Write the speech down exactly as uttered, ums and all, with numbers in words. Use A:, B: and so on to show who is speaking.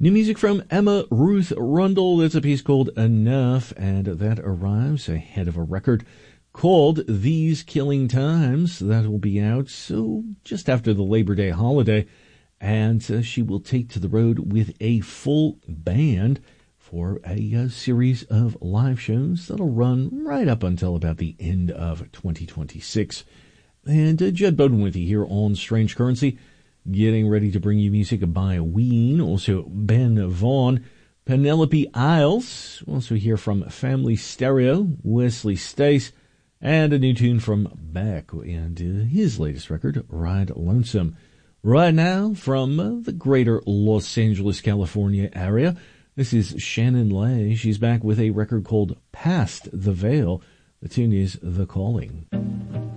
A: New music from Emma Ruth Rundle. That's a piece called Enough, and that arrives ahead of a record called These Killing Times. That will be out so just after the Labor Day holiday, and uh, she will take to the road with a full band for a uh, series of live shows that'll run right up until about the end of twenty twenty-six. And uh, Judd Bowden with you here on Strange Currency, getting ready to bring you music by Ween, also Ben Vaughn, Penelope Isles, also hear from Family Stereo, Wesley Stace, and a new tune from Beck and uh, his latest record, Ride Lonesome. Right now, from uh, the greater Los Angeles, California area, this is Shannon Lay. She's back with a record called Past the Veil. The tune is The Calling.